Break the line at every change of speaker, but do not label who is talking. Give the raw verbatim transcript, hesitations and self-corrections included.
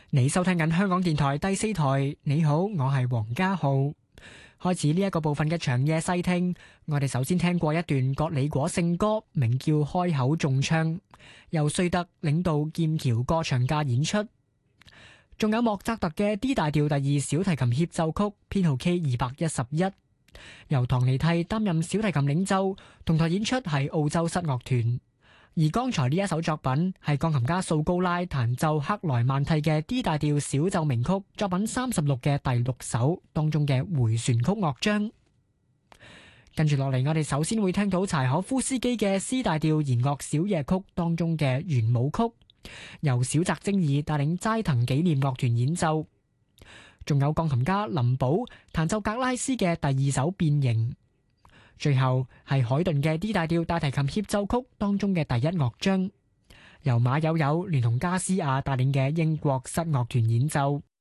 你收聽緊香港電台第四台，你好，我係黃家浩。開始呢一個部分嘅長夜細聽，我哋首先聽過一段葛李果聖歌，名叫《開口中槍》，由瑞特領導劍橋歌唱家演出。仲有莫扎特嘅 D 大調第二小提琴協奏曲，編號 K 二百一十一，由唐尼蒂擔任小提琴領奏，同台演出係澳洲室樂團。而剛才呢一首作品係鋼琴家素高拉彈奏克萊曼蒂嘅 D 大調小奏鳴曲作品三十六嘅第六首當中嘅回旋曲樂章。跟住落嚟，我哋首先會聽到柴可夫斯基嘅 C 大調弦樂小夜曲當中嘅圓舞曲，由小澤征爾帶領齋藤紀念樂團演奏。仲有鋼琴家林寶彈奏格拉斯嘅第二首變形。最後係海頓嘅 D 大調大提琴協奏曲當中嘅第一樂章，由馬友友聯同加斯亞帶領嘅英國室樂團演奏。